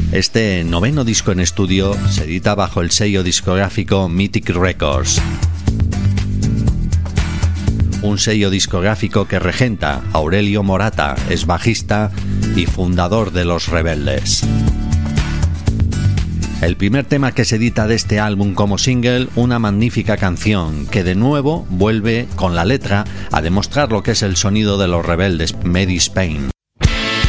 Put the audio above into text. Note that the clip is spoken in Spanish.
Este noveno disco en estudio se edita bajo el sello discográfico Mythic Records. Un sello discográfico que regenta Aurelio Morata, es bajista y fundador de Los Rebeldes. El primer tema que se edita de este álbum como single, una magnífica canción que de nuevo vuelve con la letra a demostrar lo que es el sonido de Los Rebeldes, Made in Spain.